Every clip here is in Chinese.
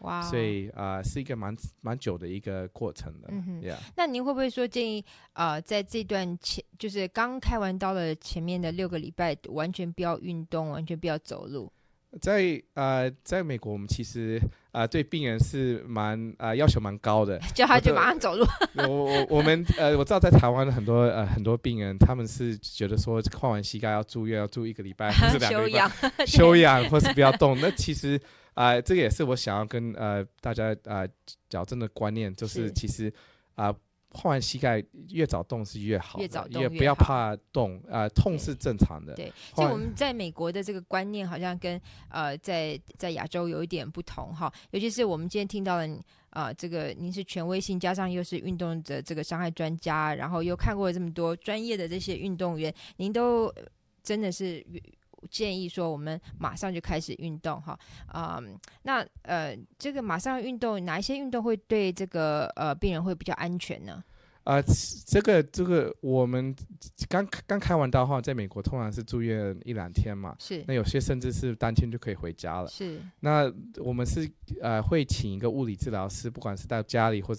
哇， 所以是一个蛮久的一个过程的。 那您会不会说建议在这段就是刚开完刀的前面的6个礼拜完全不要运动，完全不要走路？ 在美国，我们其实对病人是要求蛮高的， 叫他就马上走路。 我知道在台湾的很多病人，他们是觉得说换完膝盖要住院，要住1个礼拜或是2个礼拜休养，或是不要动。那其实这个也是我想要跟大家矫正的观念，就是其实换完膝盖越早动是越好的， 越早动也不要怕动，痛是正常的。 对，所以我们在美国的这个观念好像跟在亚洲有一点不同哈，尤其是我们今天听到的这个您是权威性，加上又是运动的这个伤害专家，然后又看过这么多专业的这些运动员，您都真的是建议说我们马上就开始运动哈。那这个马上运动，哪一些运动会对这个病人会比较安全呢？ 这个我们刚开完刀的话，在美国通常是住院1-2天嘛， 是。 那有些甚至是当天就可以回家了。 是。 那我们是会请一个物理治疗师，不管是到家里或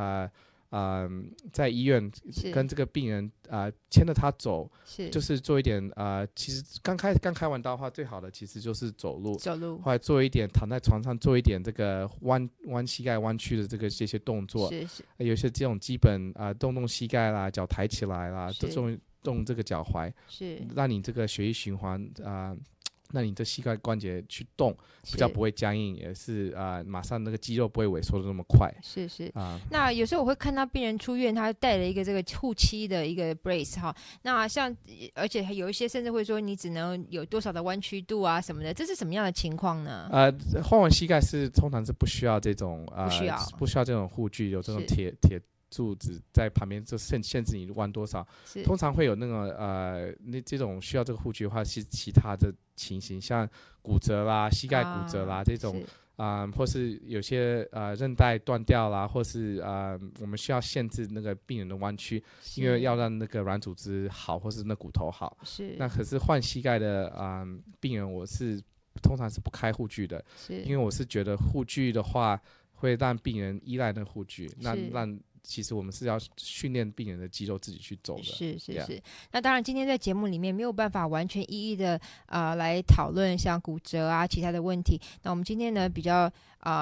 在医院跟这个病人牵着他走，就是做一点其实刚开完刀的话，最好的其实就是走路，或者做一点躺在床上做一点这个弯膝盖弯曲的这些动作，有些这种基本动膝盖啦，脚抬起来啦，动这个脚踝，让你这个血液循环那你的膝盖关节去动，比较不会僵硬，也是马上那个肌肉不会萎缩的那么快。 是那有时候我会看到病人出院，他带了一个这个护膝的一个 brace 哈，那像而且有一些甚至会说你只能有多少的弯曲度啊什么的，这是什么样的情况呢？ 换完膝盖通常是不需要这种不需要这种护具，有这种铁柱子在旁边就限制你弯多少，通常会有那种这种需要这个护具的话是其他的情形，像骨折啦、膝盖骨折啦这种或是有些韧带断掉啦，或是我们需要限制那个病人的弯曲，因为要让那个软组织好或是那骨头好。那可是换膝盖的病人，我是通常是不开护具的，因为我是觉得护具的话会让病人依赖那护具，让其实我们是要训练病人的肌肉自己去走的。 是。那当然今天在节目里面没有办法完全一一的来讨论像骨折啊其他的问题，那我们今天呢比较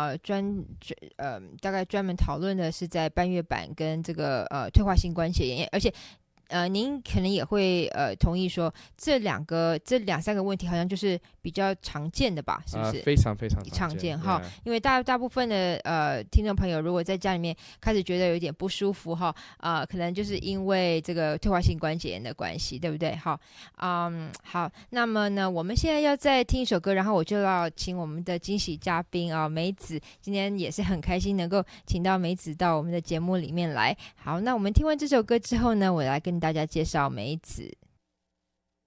大概专门讨论的是在半月板跟这个退化性关节炎，而且您可能也会同意说这2-3个问题好像就是比较常见的吧，是不是？ 非常非常常见哈，因为大部分的听众朋友如果在家里面开始觉得有点不舒服哈，可能就是因为这个退化性关节炎的关系，对不对？好，好，那么呢，我们现在要再听一首歌，然后我就要请我们的惊喜嘉宾梅子，今天也是很开心能够请到梅子到我们的节目里面来。好，那我们听完这首歌之后呢，我来跟大家介绍梅子。